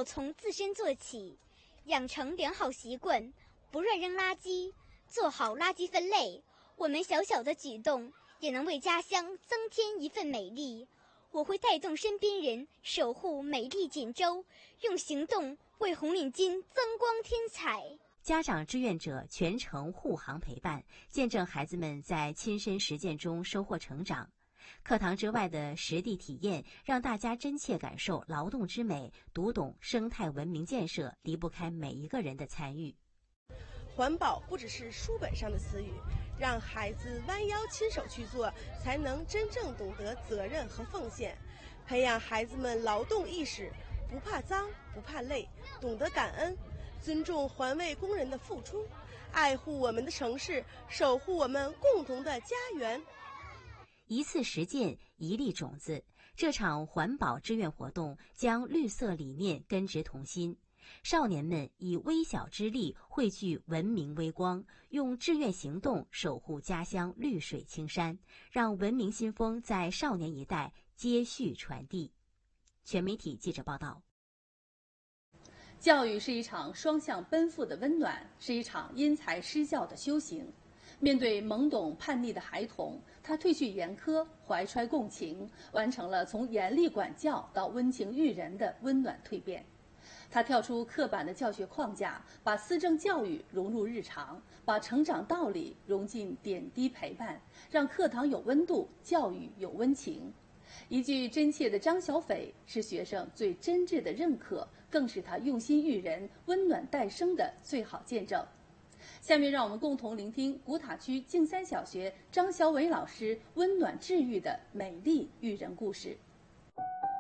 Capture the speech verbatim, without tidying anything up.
要从自身做起，养成良好习惯，不乱扔垃圾，做好垃圾分类。我们小小的举动也能为家乡增添一份美丽。我会带动身边人守护美丽锦州，用行动为红领巾增光添彩。 家长志愿者全程护航陪伴，见证孩子们在亲身实践中收获成长。课堂之外的实地体验，让大家真切感受劳动之美，读懂生态文明建设离不开每一个人的参与。 环保不只是书本上的词语，让孩子弯腰亲手去做，才能真正懂得责任和奉献。培养孩子们劳动意识，不怕脏，不怕累，懂得感恩，尊重环卫工人的付出，爱护我们的城市，守护我们共同的家园。 一次实践，一粒种子。这场环保志愿活动将绿色理念根植同心。少年们以微小之力汇聚文明微光，用志愿行动守护家乡绿水青山，让文明新风在少年一代接续传递。全媒体记者报道。 教育是一场双向奔赴的温暖，是一场因材施教的修行。面对懵懂叛逆的孩童，他褪去严苛，怀揣共情，完成了从严厉管教到温情育人的温暖蜕变。他跳出刻板的教学框架，把思政教育融入日常，把成长道理融进点滴陪伴，让课堂有温度，教育有温情。一句真切的张小斐是学生最真挚的认可，更是他用心育人、温暖待生的最好见证。下面让我们共同聆听古塔区静三小学张小伟老师温暖治愈的美丽育人故事。